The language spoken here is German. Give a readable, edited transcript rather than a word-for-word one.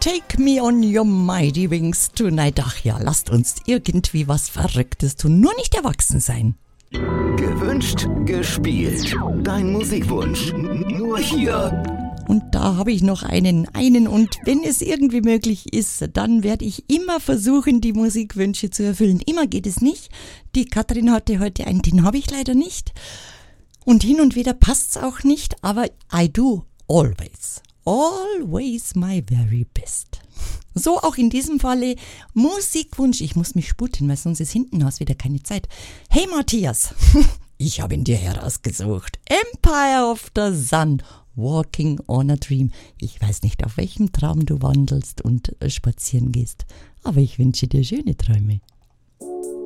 Take me on your mighty wings tonight. Ach ja, lasst uns irgendwie was Verrücktes tun. Nur nicht erwachsen sein. Gewünscht, gespielt. Dein Musikwunsch. Nur hier. Und da habe ich noch einen. Und wenn es irgendwie möglich ist, dann werde ich immer versuchen, die Musikwünsche zu erfüllen. Immer geht es nicht. Die Katrin hatte heute einen, den habe ich leider nicht. Und hin und wieder passt es auch nicht, aber I do always. Always my very best. So auch in diesem Falle Musikwunsch. Ich muss mich sputen, weil sonst ist hinten aus wieder keine Zeit. Hey Matthias, ich habe ihn dir herausgesucht. Empire of the Sun, Walking on a Dream. Ich weiß nicht, auf welchem Traum du wandelst und spazieren gehst, aber ich wünsche dir schöne Träume.